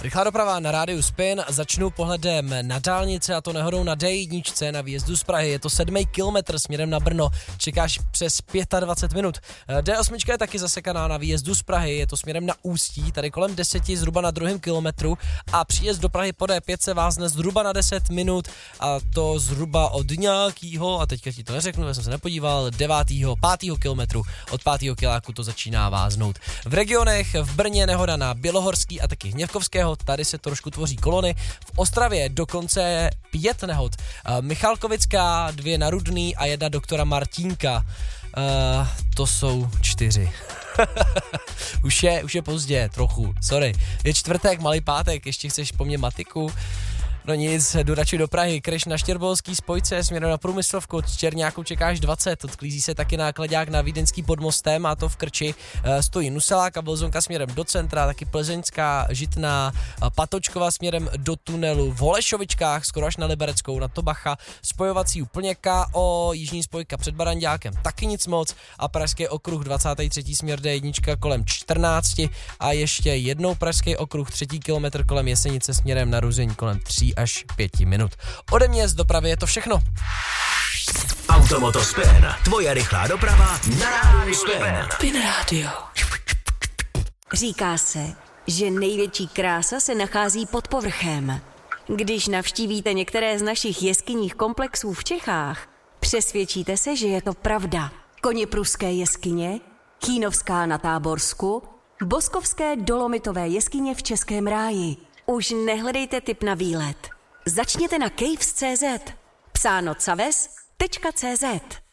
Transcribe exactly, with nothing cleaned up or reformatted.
Rychlá doprava na rádiu Spin. Začnu pohledem na dálnice, a to nehodou na D jedna na výjezdu z Prahy. Je to sedmý kilometr směrem na Brno. Čekáš přes dvacet pět minut. D osm je taky zasekaná na výjezdu z Prahy. Je to směrem na Ústí, tady kolem deseti, zhruba na druhém kilometru. A příjezd do Prahy po D pět se vázne zhruba na deset minut. A to zhruba od nějakýho, a teďka ti to neřeknu, já jsem se nepodíval, devátého, pátého kilometru. Od pátého kiláku to začíná váznout. V regionech v Brně nehoda na Bělohorský a taky Hněvkovského, tady se trošku tvoří kolony. V Ostravě dokonce pět nehod. Uh, Michalkovická, dvě na Rudný a jedna doktora Martínka. Uh, to jsou čtyři. už, je, už je pozdě, trochu, sorry. Je čtvrtek, malý pátek, ještě chceš po mně matiku? No nic, jdu radši do Prahy, Kryš na Štěrbolský spojce, směrem na Průmyslovku, od Černáku čekáš dvacet, odklízí se taky nákladák na Vídeňský pod mostem, a to v Krči e, stojí Nuselák a Vlzonka směrem do centra, taky Plzeňská, Žitná, Patočkova směrem do tunelu, v Holešovičkách, skoro až na Libereckou, na Tobacha, spojovací úplně K O, jižní spojka před Baranďákem, taky nic moc, a Pražský okruh dvacátý třetí směr D jedna kolem čtrnácti a ještě jednou Pražský okruh třetí kilometr kolem Jesenice směrem na Ruzeň kolem tří až pěti minut. Ode mě z dopravy je to všechno. Automoto Spin, tvoje rychlá doprava na rádiu Spin. Spin Radio. Říká se, že největší krása se nachází pod povrchem. Když navštívíte některé z našich jeskyních komplexů v Čechách, přesvědčíte se, že je to pravda. Koněpruské jeskyně, Chýnovská na Táborsku, Boskovské dolomitové jeskyně v Českém ráji. Už nehledejte tip na výlet. Začněte na caves tečka cé zet. Psáno caves tečka cé zet.